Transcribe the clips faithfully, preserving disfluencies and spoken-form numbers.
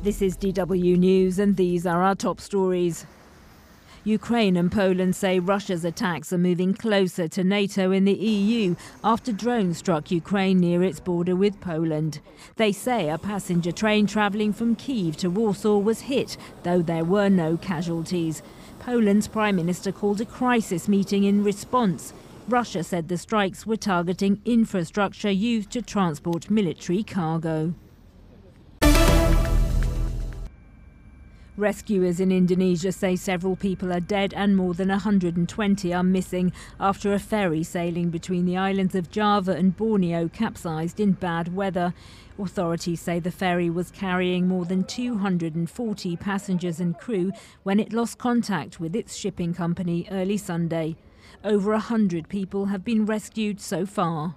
This is D W News and these are our top stories. Ukraine and Poland say Russia's attacks are moving closer to NATO in the E U after drones struck Ukraine near its border with Poland. They say a passenger train travelling from Kyiv to Warsaw was hit, though there were no casualties. Poland's Prime Minister called a crisis meeting in response. Russia said the strikes were targeting infrastructure used to transport military cargo. Rescuers in Indonesia say several people are dead and more than one hundred twenty are missing after a ferry sailing between the islands of Java and Borneo capsized in bad weather. Authorities say the ferry was carrying more than two hundred forty passengers and crew when it lost contact with its shipping company early Sunday. Over one hundred people have been rescued so far.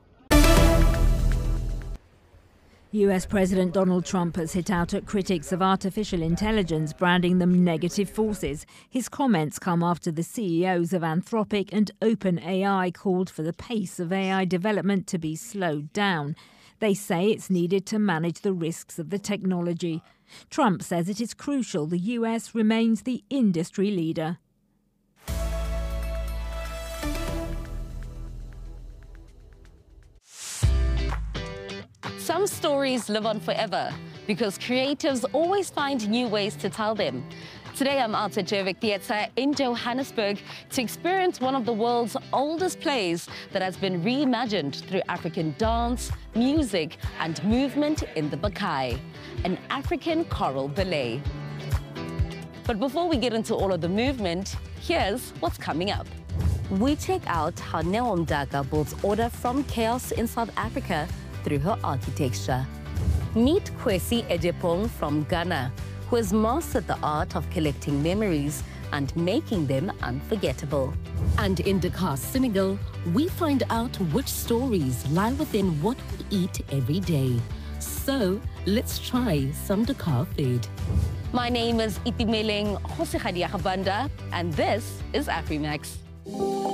U S President Donald Trump has hit out at critics of artificial intelligence, branding them negative forces. His comments come after the C E Os of Anthropic and OpenAI called for the pace of A I development to be slowed down. They say it's needed to manage the risks of the technology. Trump says it is crucial the U S remains the industry leader. Some stories live on forever because creatives always find new ways to tell them. Today I'm out at Joburg Theatre in Johannesburg to experience one of the world's oldest plays that has been reimagined through African dance, music and movement in the Bakai, an African choral ballet. But before we get into all of the movement, here's what's coming up. We check out how Neo Mdaka builds order from chaos in South Africa through her architecture. Meet Kwesi Ejepong from Ghana, who has mastered the art of collecting memories and making them unforgettable. And in Dakar, Senegal, we find out which stories lie within what we eat every day. So let's try some Dakar food. My name is Itimeleng Hosekhadia Khabanda, and this is Afrimax.